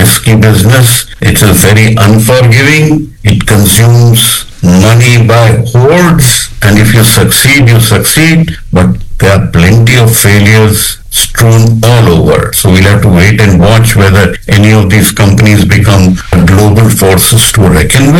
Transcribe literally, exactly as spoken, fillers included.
risky business. It's a very unforgiving. It consumes money by hordes, and if you succeed, you succeed, but there are plenty of failures strewn all over. So we'll have to wait and watch whether any of these companies become global forces to reckon with.